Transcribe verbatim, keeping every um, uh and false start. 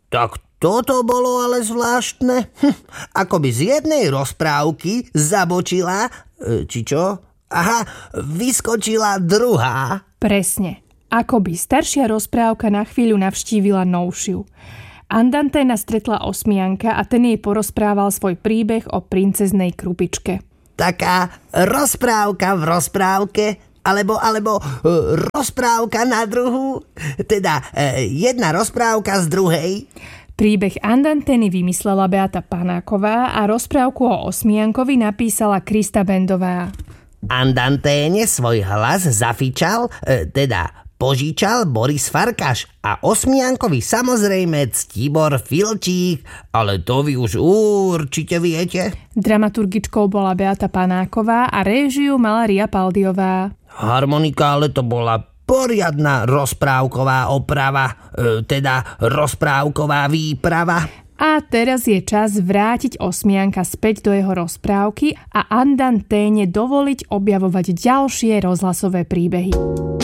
Tak toto bolo ale zvláštne. Hm, ako by z jednej rozprávky zabočila, či čo? Aha, vyskočila druhá. Presne. Ako by staršia rozprávka na chvíľu navštívila novšiu. Andanténa stretla osmianka a ten jej porozprával svoj príbeh o princeznej krupičke. Taká rozprávka v rozprávke, alebo, alebo rozprávka na druhú, teda jedna rozprávka z druhej. Príbeh Andantény vymyslela Beata Panáková a rozprávku o osmiankovi napísala Krista Bendová. Andanténe svoj hlas zafičal, teda požičal Boris Farkaš a osmiankovi samozrejme Ctibor Filčík, ale to vy už určite viete. Dramaturgičkou bola Beata Panáková a réžiu mala Ria Paldiová. Harmonika ale to bola poriadna rozprávková oprava, e, teda rozprávková výprava. A teraz je čas vrátiť osmianka späť do jeho rozprávky a Andanténe dovoliť objavovať ďalšie rozhlasové príbehy.